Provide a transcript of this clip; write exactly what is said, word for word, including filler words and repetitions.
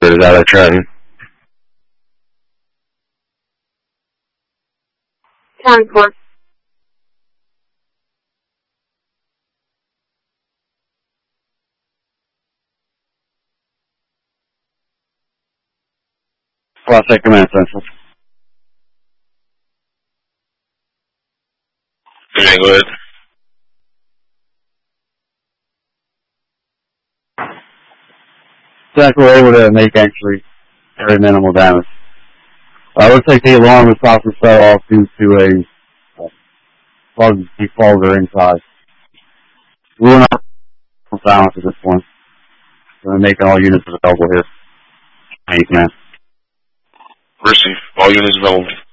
Is out of Trenton. Ten four. Well, take command, Central. Yeah, go ahead. Central were able to make actually very minimal damage. Uh, looks like the alarm was possibly fell off due to a uh, plug defogger inside. We will not balance at this point. We're making all units available here. Thank you, man. Receive. All units available.